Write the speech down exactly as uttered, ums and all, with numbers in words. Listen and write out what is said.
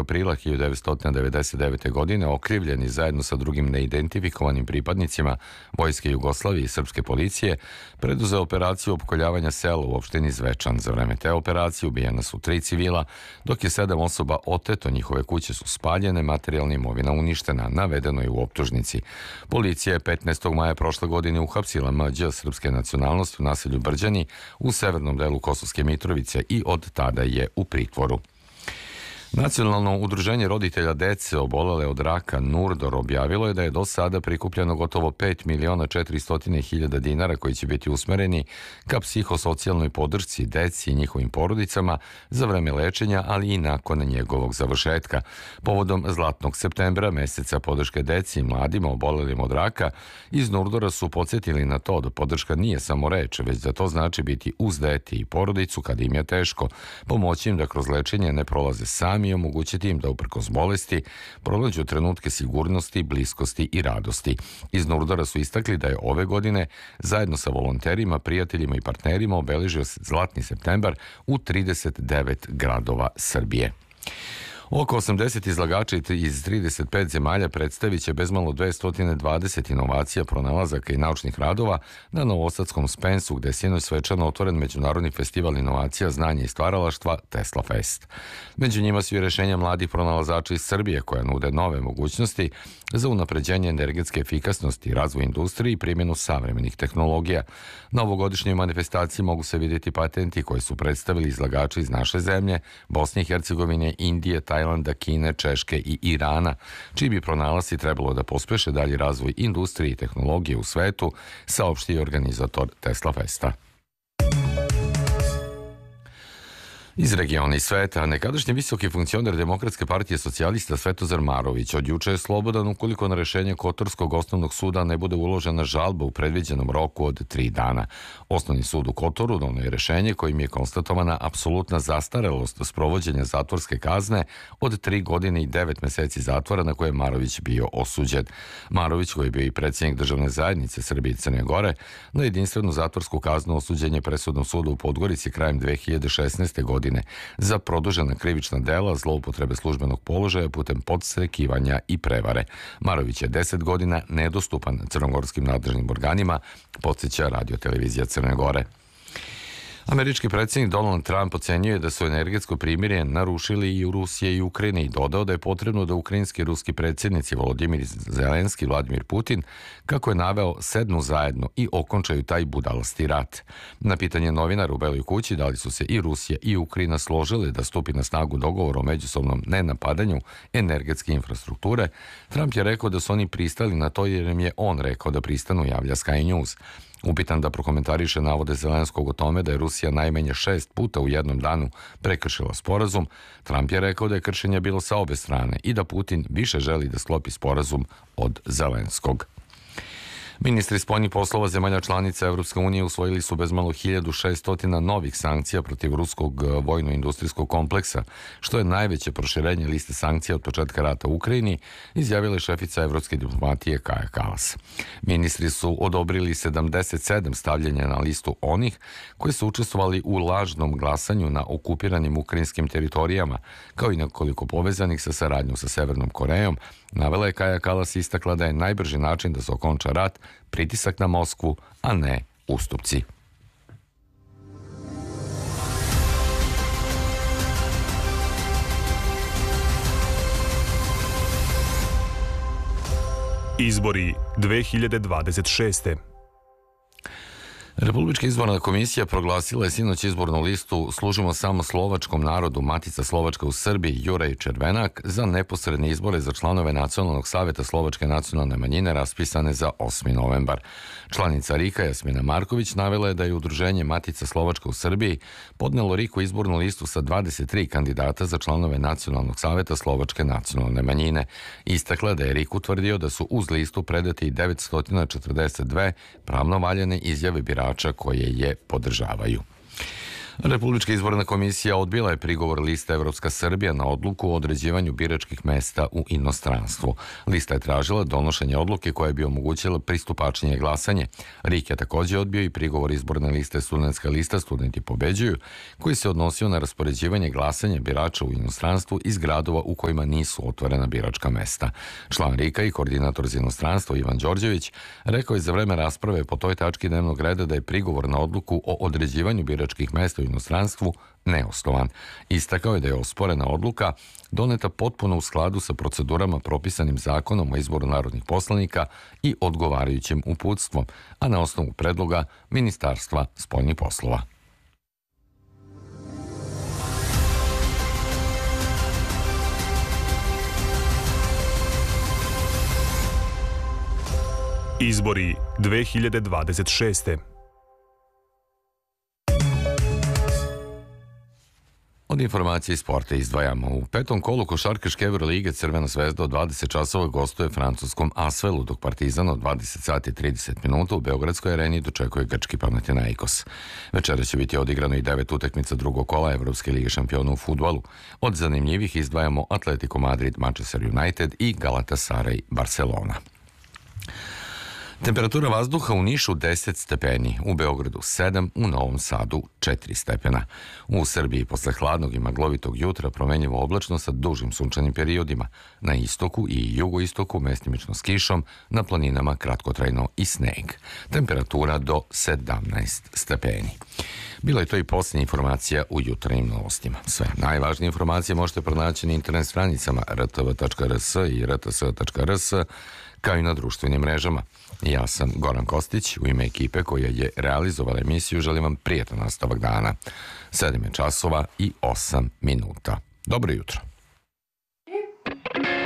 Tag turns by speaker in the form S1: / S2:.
S1: aprila hiljadu devetsto devedeset devete. godine okrivljeni zajedno sa drugim neidentifikovanim pripadnicima Vojske Jugoslavije i srpske policije preduzeo operaciju opkoljavanja sela u opštini Zvečan. Za vreme te operacije ubijena su tri civila, dok je sedam osoba oteto, njihove kuće su spaljene, materijalna imovina uništena, navedeno je u optužnici. Policija je petnaestog maja prošle godine uhapsila M Đ srpske nacionalnosti u naselju Brđani u severnom delu Kosovske Mitrovice i od tada je u pritvoru. Nacionalno udruženje roditelja dece obolele od raka Nurdor objavilo je da je do sada prikupljeno gotovo pet miliona četiristo hiljada dinara koji će biti usmereni ka psihosocijalnoj podršci deci i njihovim porodicama za vreme lečenja, ali i nakon njegovog završetka. Povodom Zlatnog septembra, meseca podrške deci i mladima obolelim od raka, iz Nurdora su podsjetili na to da podrška nije samo reč, već da to znači biti uz dete i porodicu kad im je teško, pomoći im da kroz lečenje ne prolaze sami i omogućiti im da uprkos bolesti pronađu trenutke sigurnosti, bliskosti i radosti. Iz Nurdora su istakli da je ove godine zajedno sa volonterima, prijateljima i partnerima obeležio Zlatni septembar u trideset devet gradova Srbije. Oko osamdeset izlagača iz trideset pet zemalja predstavit će bezmalo dvesta dvadeset inovacija, pronalazaka i naučnih radova na novosadskom Spensu, gde je sinoć svečano otvoren Međunarodni festival inovacija, znanja i stvaralaštva Tesla Fest. Među njima su i rešenja mladih pronalazača iz Srbije koja nude nove mogućnosti za unapređenje energetske efikasnosti, razvoj industrije i primjenu savremenih tehnologija. Na ovogodišnjoj manifestaciji mogu se vidjeti patenti koji su predstavili izlagači iz naše zemlje, Bosne i Hercegovine, Indije, Tajlanda, Kine, Češke i Irana, čiji bi pronalasci trebalo da pospeše dalji razvoj industrije i tehnologije u svetu, saopštio organizator Tesla Festa. Iz regiona i sveta, nekadašnji visoki funkcioner Demokratske partije socijalista Svetozar Marović od juče je slobodan ukoliko na rešenje Kotorskog osnovnog suda ne bude uložena žalba u predviđenom roku od tri dana. Osnovni sud u Kotoru doneo je rešenje kojim je konstatovana apsolutna zastarelost sprovođenja zatvorske kazne od tri godine i devet meseci zatvora na koje je Marović bio osuđen. Marović, koji je bio i predsjednik državne zajednice Srbije i Crne Gore, na jedinstvenu zatvorsku kaznu osuđen je presudnom sudu u Podgorici krajem dve hiljade šesnaeste. godine za produžena krivična dela, zloupotrebe službenog položaja putem podstrekivanja i prevare. Marović je deset godina nedostupan crnogorskim nadležnim organima, podsjeća Radio televizija Crne Gore. Američki predsjednik Donald Trump ocenjuje da su energetsko primirje narušili i u Rusiji i Ukrajini i dodao da je potrebno da ukrajinski i ruski predsjednici Volodimir Zelenski i Vladimir Putin, kako je naveo, sednu zajedno i okončaju taj budalasti rat. Na pitanje novinara u Beloj kući da li su se i Rusija i Ukrajina složili da stupi na snagu dogovor o međusobnom nenapadanju energetske infrastrukture, Trump je rekao da su oni pristali na to jer im je on rekao da pristanu, javlja Sky News. Upitan da prokomentariše navode Zelenskog o tome da je Rusija najmanje šest puta u jednom danu prekršila sporazum, Trump je rekao da je kršenje bilo sa obe strane i da Putin više želi da sklopi sporazum od Zelenskog. Ministri spoljnih poslova zemalja članica Evropske unije usvojili su bezmalo hiljadu šesto novih sankcija protiv ruskog vojno-industrijskog kompleksa, što je najveće proširenje liste sankcija od početka rata u Ukrajini, izjavila je šefica evropske diplomatije Kaja Kalas. Ministri su odobrili sedamdeset sedam stavljanja na listu onih koji su učestvovali u lažnom glasanju na okupiranim ukrajinskim teritorijama, kao i nekoliko povezanih sa saradnjom sa Severnom Korejom. Navela je Kaja Kalas i istakla da je najbrži način da se okonča rat pritisak na Moskvu, a ne ustupci.
S2: Izbori dve hiljade dvadeset šeste.
S1: Republička izborna komisija proglasila je sinoć izbornu listu Služimo samo slovačkom narodu, Matica Slovačka u Srbiji, Juraj Červenak, za neposredne izbore za članove Nacionalnog saveta Slovačke nacionalne manjine raspisane za osmi novembar. Članica RIK-a Jasmina Marković navela je da je udruženje Matica Slovačka u Srbiji podnelo RIK-u izbornu listu sa dvadeset tri kandidata za članove Nacionalnog saveta Slovačke nacionalne manjine. Istakla da je RIK utvrdio da su uz listu predati i devetsto četrdeset dve pravno valjane izjave birača koje je podržavaju. Republička izborna komisija odbila je prigovor liste Evropska Srbija na odluku o određivanju biračkih mesta u inostranstvu. Lista je tražila donošenje odluke koja bi omogućila pristupačnije glasanje. R I K je također odbio i prigovor izborne liste Studentska lista Studenti pobeđuju, koji se odnosio na raspoređivanje glasanja birača u inostranstvu iz gradova u kojima nisu otvorena biračka mesta. Član R I K-a i koordinator za inostranstvo Ivan Đorđević rekao je za vreme rasprave po toj tački dnevnog reda da je prigovor na odluku o određivanju biračkih mesta u inostranstvu neosnovan. Istakao je da je osporena odluka doneta potpuno u skladu sa procedurama propisanim zakonom o izboru narodnih poslanika i odgovarajućim uputstvom, a na osnovu predloga Ministarstva spoljnih poslova.
S2: Izbori dve hiljade dvadeset šeste.
S1: Od informacije iz sporta izdvajamo. U petom kolu košarkaške Evrolige Crvena zvezda od dvadeset časova gostuje francuskom Asvelu, dok Partizan od dvadeset sati i trideset minuta u Beogradskoj areni dočekuje grčki Panathinaikos. Večera će biti odigrano i devet utakmica drugog kola Evropske lige šampiona u fudbalu. Od zanimljivih izdvajamo Atletico Madrid, Manchester United i Galatasaray Barcelona. Temperatura vazduha u Nišu deset stepeni, u Beogradu sedam, u Novom Sadu četiri stepena. U Srbiji posle hladnog i maglovitog jutra promenljivo oblačno sa dužim sunčanim periodima. Na istoku i jugoistoku mestimično s kišom, na planinama kratkotrajno i sneg. Temperatura do sedamnaest stepeni. Bila je to i posljednja informacija u jutarnjim novostima. Sve najvažnije informacije možete pronaći na internet stranicama r t v tačka r s i r t s tačka r s, kao i na društvenim mrežama. Ja sam Goran Kostić, u ime ekipe koja je realizovala emisiju želim vam prijetan nastavak dana. sedam je časova i osam minuta. Dobro jutro.